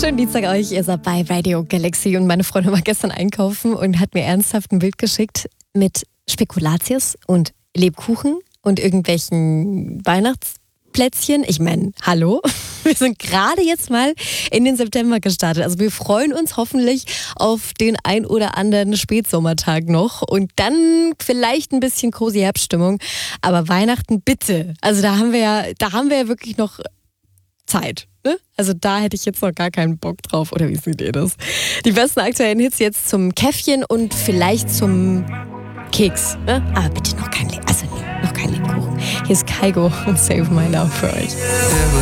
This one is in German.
Schönen Dienstag euch, ihr seid bei Radio Galaxy und meine Freundin war gestern einkaufen und hat mir ernsthaft ein Bild geschickt mit Spekulatius und Lebkuchen und irgendwelchen Weihnachtsplätzchen. Ich meine, hallo, wir sind gerade jetzt mal in den September gestartet. Also wir freuen uns hoffentlich auf den ein oder anderen Spätsommertag noch und dann vielleicht ein bisschen cozy Herbststimmung. Aber Weihnachten bitte. Also da haben wir ja wirklich noch Zeit. Ne? Also da hätte ich jetzt noch gar keinen Bock drauf. Oder wie seht ihr das? Die besten aktuellen Hits jetzt zum Käffchen und vielleicht zum Keks. Ne? Aber bitte noch kein Lebkuchen. Hier ist Kaigo und Save My Love für euch.